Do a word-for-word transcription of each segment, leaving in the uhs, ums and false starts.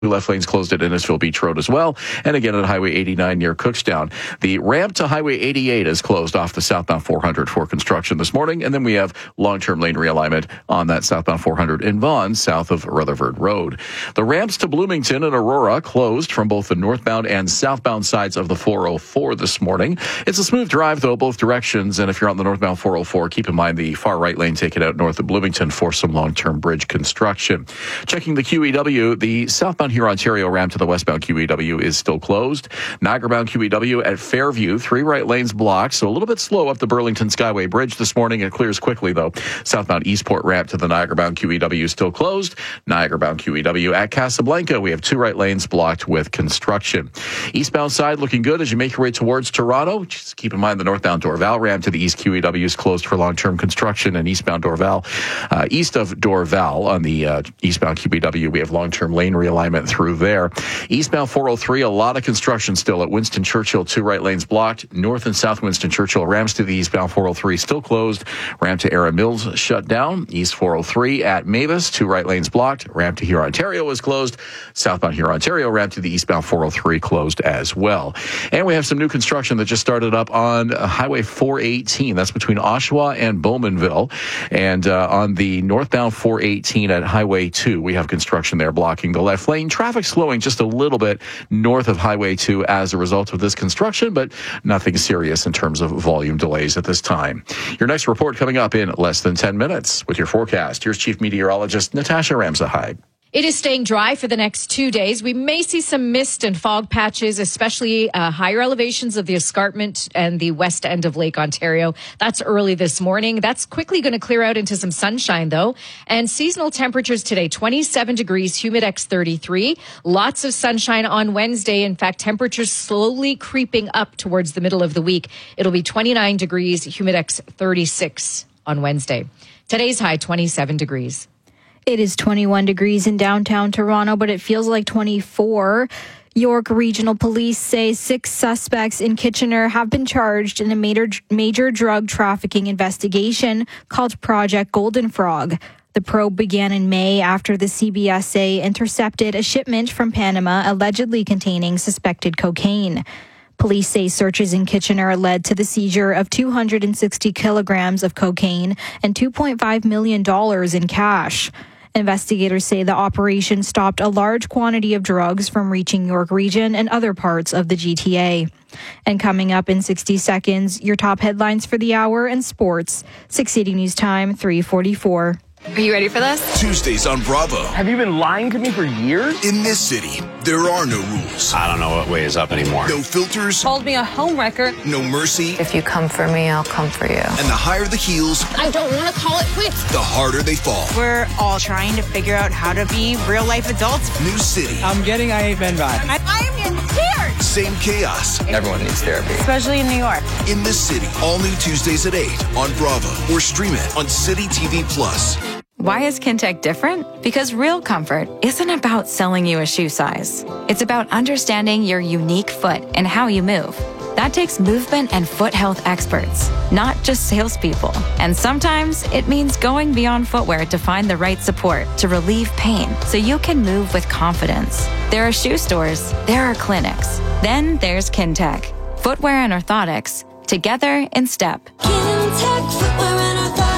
left lanes closed at Innisfil Beach Road as well. And again at Highway eighty-nine near Cookstown. The ramp to Highway eighty-eight is closed off the southbound four hundred for construction this morning. And then we have long-term lane realignment on that southbound four hundred in Vaughan, south of Rutherford Road. The ramps to Bloomington and Aurora closed from both the northbound and southbound sides of the four oh four this morning. It's a smooth drive, though, both directions. And if you're on the northbound four oh four, keep in mind the far right lane taken out north of Bloomington for some long-term bridge construction. Checking the Q E W, the southbound here Ontario ramp to the westbound Q E W is still closed. Niagara-bound Q E W at Fairview, three right lanes blocked, so a little bit slow up the Burlington Skyway Bridge this morning. It clears quickly, though. Southbound Eastport ramp to the Niagara-bound Q E W is still closed. Niagara-bound Q E W at Casablanca, we have two right lanes blocked with construction. Eastbound side looking good as you make your way towards Toronto. Just keep in mind the northbound Dorval ramp to the East Q E W is closed for long-term construction, and eastbound Dorval, uh, east of Dorval on the uh, eastbound Q E W, we have long-term lane realignment through there. Eastbound four oh three, a lot of construction still at Winston Churchill, two right lanes blocked. North and South Winston Churchill ramps to the eastbound four oh three still closed. Ramp to Era Mills shut down. East four oh three at Mavis, two right lanes blocked. Ramp to Huron, Ontario is closed. Southbound Huron, Ontario ramp to the eastbound four oh three closed as well. And we have some new construction that just started up on Highway four eighteen. That's between Oshawa and Bowmanville. And uh, on the northbound four eighteen at Highway two, we have construction there blocking the left lane. Traffic slowing just a little bit north of Highway two as a result of this construction, but nothing serious in terms of volume delays at this time. Your next report coming up in less than ten minutes with your forecast. Here's Chief Meteorologist Natasha Ramsahide. It is staying dry for the next two days. We may see some mist and fog patches, especially uh, higher elevations of the escarpment and the west end of Lake Ontario. That's early this morning. That's quickly going to clear out into some sunshine, though. And seasonal temperatures today, twenty-seven degrees, Humidex thirty-three. Lots of sunshine on Wednesday. In fact, temperatures slowly creeping up towards the middle of the week. It'll be twenty-nine degrees, Humidex thirty-six on Wednesday. Today's high, twenty-seven degrees. It is twenty-one degrees in downtown Toronto, but it feels like twenty-four. York Regional Police say six suspects in Kitchener have been charged in a major, major drug trafficking investigation called Project Golden Frog. The probe began in May after the C B S A intercepted a shipment from Panama allegedly containing suspected cocaine. Police say searches in Kitchener led to the seizure of two hundred sixty kilograms of cocaine and two point five million dollars in cash. Investigators say the operation stopped a large quantity of drugs from reaching York Region and other parts of the G T A. And coming up in sixty seconds, your top headlines for the hour and sports. six eighty News Time, three forty-four. Are you ready for this? Tuesdays on Bravo. Have you been lying to me for years? In this city, there are no rules. I don't know what way is up anymore. No filters. Called me a homewrecker. No mercy. If you come for me, I'll come for you. And the higher the heels, I don't want to call it quits. the harder they fall. We're all trying to figure out how to be real life adults. New city. I'm getting I Ain't Been Bad. I, I am getting scared. Same chaos. Everyone needs therapy. Especially in New York. In this city. All new Tuesdays at eight on Bravo. Or stream it on City T V Plus. Why is Kintec different? Because real comfort isn't about selling you a shoe size. It's about understanding your unique foot and how you move. That takes movement and foot health experts, not just salespeople. And sometimes it means going beyond footwear to find the right support to relieve pain so you can move with confidence. There are shoe stores, there are clinics. Then there's Kintec. Footwear and orthotics, together in step. Kintec Footwear and Orthotics.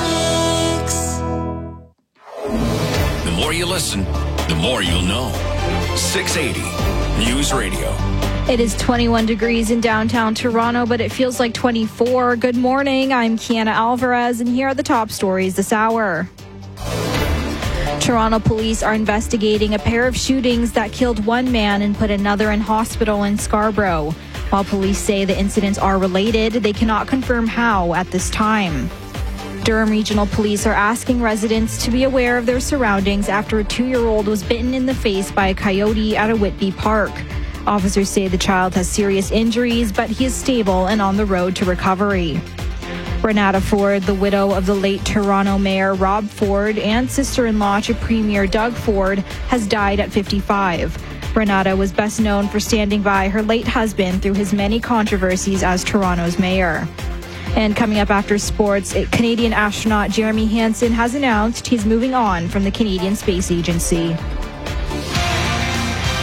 The more you listen, the more you'll know. six eighty News Radio. It is twenty-one degrees in downtown Toronto, but it feels like twenty-four. Good morning. I'm Kiana Alvarez, and here are the top stories this hour. Toronto police are investigating a pair of shootings that killed one man and put another in hospital in Scarborough. While police say the incidents are related, they cannot confirm how at this time. Durham Regional Police are asking residents to be aware of their surroundings after a two-year-old was bitten in the face by a coyote at a Whitby park. Officers say the child has serious injuries, but he is stable and on the road to recovery. Renata Ford, the widow of the late Toronto Mayor Rob Ford and sister-in-law to Premier Doug Ford, has died at fifty-five. Renata was best known for standing by her late husband through his many controversies as Toronto's mayor. And coming up after sports, Canadian astronaut Jeremy Hansen has announced he's moving on from the Canadian Space Agency.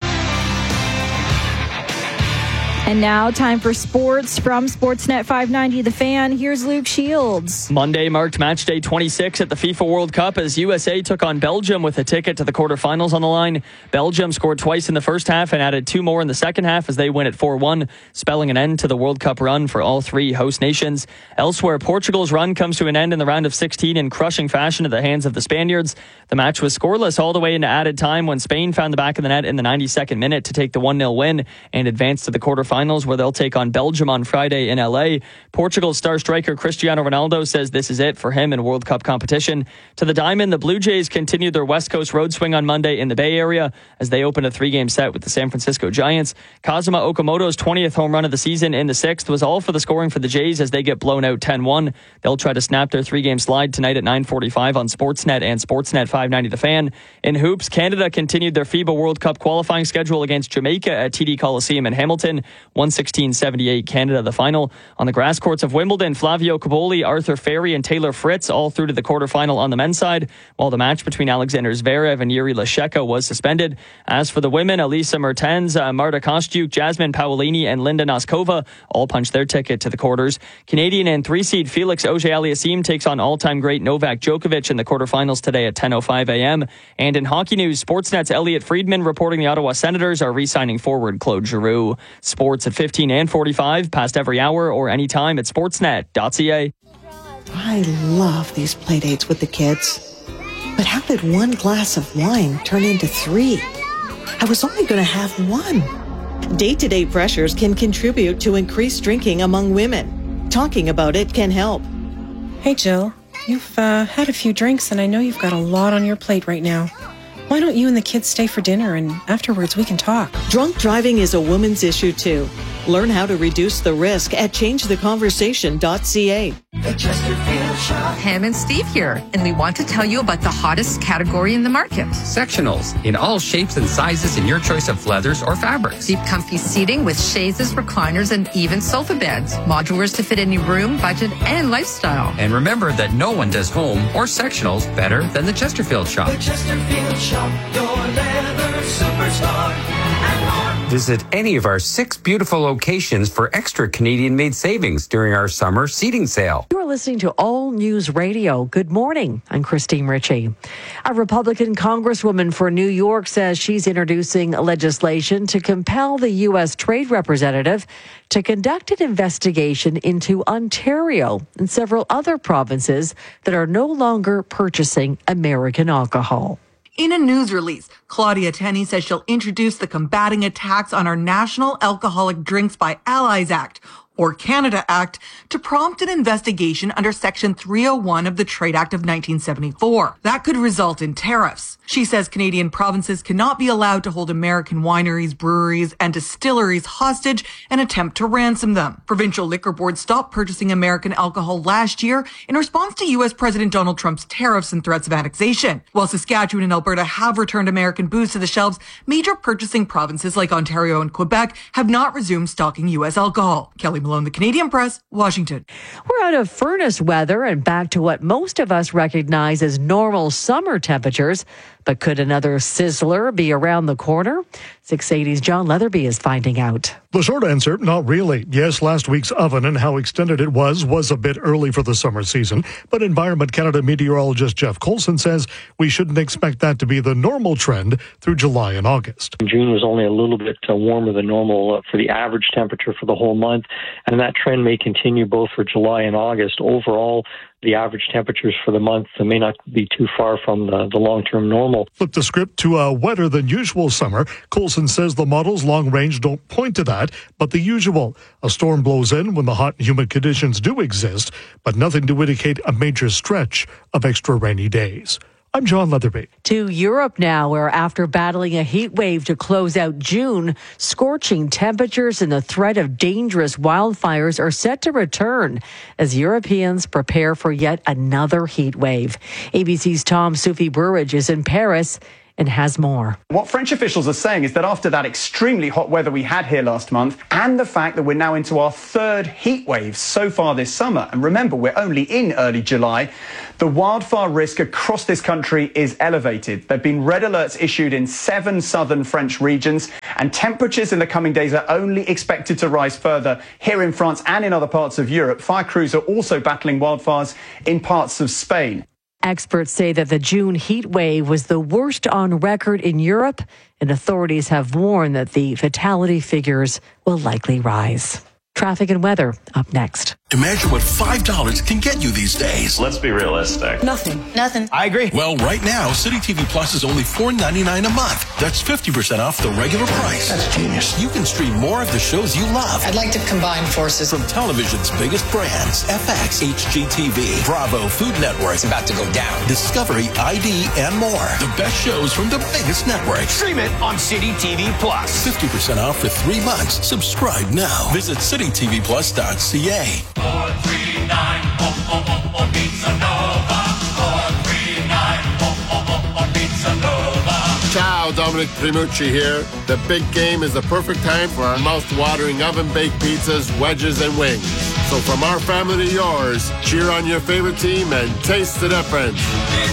And now, time for sports from Sportsnet five ninety The Fan. Here's Luke Shields. Monday marked match day twenty-six at the FIFA World Cup as U S A took on Belgium with a ticket to the quarterfinals on the line. Belgium scored twice in the first half and added two more in the second half as they win at four one, spelling an end to the World Cup run for all three host nations. Elsewhere, Portugal's run comes to an end in the round of sixteen in crushing fashion at the hands of the Spaniards. The match was scoreless all the way into added time when Spain found the back of the net in the ninety-second minute to take the one nil win and advance to the quarterfinals, where they'll take on Belgium on Friday in L A. Portugal's star striker Cristiano Ronaldo says this is it for him in World Cup competition. To the diamond, the Blue Jays continued their West Coast road swing on Monday in the Bay Area as they opened a three-game set with the San Francisco Giants. Kazuma Okamoto's twentieth home run of the season in the sixth was all for the scoring for the Jays as they get blown out ten one. They'll try to snap their three-game slide tonight at nine forty-five on Sportsnet and Sportsnet five ninety The Fan. In hoops, Canada continued their FIBA World Cup qualifying schedule against Jamaica at T D Coliseum in Hamilton. one sixteen seventy-eight Canada the final. On the grass courts of Wimbledon, Flavio Cobolli, Arthur Ferry, and Taylor Fritz all through to the quarterfinal on the men's side, while the match between Alexander Zverev and Yuri Lasheka was suspended. As for the women, Elisa Mertens, uh, Marta Kostyuk, Jasmine Paolini, and Linda Noskova all punched their ticket to the quarters. Canadian and three-seed Felix Auger-Aliassime takes on all-time great Novak Djokovic in the quarterfinals today at ten oh five a.m. And in hockey news, Sportsnet's Elliot Friedman reporting the Ottawa Senators are re-signing forward Claude Giroux. Sports at fifteen and forty-five, past every hour or anytime at sportsnet dot c a. I love these play dates with the kids. But how did one glass of wine turn into three? I was only going to have one. Day-to-day pressures can contribute to increased drinking among women. Talking about it can help. Hey, Jill. You've uh, had a few drinks, and I know you've got a lot on your plate right now. Why don't you and the kids stay for dinner, and afterwards we can talk? Drunk driving is a woman's issue, too. Learn how to reduce the risk at change the conversation dot c a. Pam and Steve here, and we want to tell you about the hottest category in the market. Sectionals, in all shapes and sizes in your choice of leathers or fabrics. Deep, comfy seating with chaises, recliners, and even sofa beds. Modulars to fit any room, budget, and lifestyle. And remember that no one does home or sectionals better than the Chesterfield Shop. The Chesterfield Shop, your leather superstar. Visit any of our six beautiful locations for extra Canadian-made savings during our summer seating sale. You're listening to All News Radio. Good morning. I'm Christine Ritchie. A Republican congresswoman for New York says she's introducing legislation to compel the U S Trade Representative to conduct an investigation into Ontario and several other provinces that are no longer purchasing American alcohol. In a news release, Claudia Tenney says she'll introduce the Combating Attacks on Our National Alcoholic Drinks by Allies Act, or Canada Act, to prompt an investigation under Section three oh one of the Trade Act of nineteen seventy-four. That could result in tariffs. She says Canadian provinces cannot be allowed to hold American wineries, breweries, and distilleries hostage and attempt to ransom them. Provincial liquor boards stopped purchasing American alcohol last year in response to U S President Donald Trump's tariffs and threats of annexation. While Saskatchewan and Alberta have returned American booze to the shelves, major purchasing provinces like Ontario and Quebec have not resumed stocking U S alcohol. Kelly Malone, The Canadian Press, Washington. We're out of furnace weather and back to what most of us recognize as normal summer temperatures. But could another sizzler be around the corner? six eighty's John Leatherby is finding out. The short answer, not really. Yes, last week's oven and how extended it was was a bit early for the summer season. But Environment Canada meteorologist Jeff Colson says we shouldn't expect that to be the normal trend through July and August. June was only a little bit uh, warmer than normal uh, for the average temperature for the whole month. And that trend may continue both for July and August. Overall, the average temperatures for the month may not be too far from the, the long-term normal. Flip the script to a wetter than usual summer. Colson says the models long range don't point to that, but the usual. A storm blows in when the hot and humid conditions do exist, but nothing to indicate a major stretch of extra rainy days. I'm John Leatherby. To Europe now, where after battling a heat wave to close out June, scorching temperatures and the threat of dangerous wildfires are set to return as Europeans prepare for yet another heat wave. A B C's Tom Soufi Burridge is in Paris. and has more. What French officials are saying is that after that extremely hot weather we had here last month, and the fact that we're now into our third heat wave so far this summer, and remember, we're only in early July, the wildfire risk across this country is elevated. There have been red alerts issued in seven southern French regions, and temperatures in the coming days are only expected to rise further here in France and in other parts of Europe. Fire crews are also battling wildfires in parts of Spain. Experts say that the June heat wave was the worst on record in Europe, and authorities have warned that the fatality figures will likely rise. Traffic and weather up next. Imagine what five dollars can get you these days. Let's be realistic. Nothing. Nothing. I agree. Well, right now, City T V Plus is only four ninety-nine a month. That's fifty percent off the regular price. That's genius. You can stream more of the shows you love. I'd like to combine forces. From television's biggest brands, F X, H G T V, Bravo, Food Network. It's about to go down. Discovery, I D, and more. The best shows from the biggest networks. Stream it on City T V Plus. fifty percent off for three months. Subscribe now. Visit city t v plus dot c a. four three nine, oh, oh, oh, oh, Pizza Nova. four three nine, oh, oh, oh, oh, Pizza Nova. Ciao, Dominic Primucci here. The big game is the perfect time for our mouth-watering oven-baked pizzas, wedges, and wings. So from our family to yours, cheer on your favorite team and taste the difference.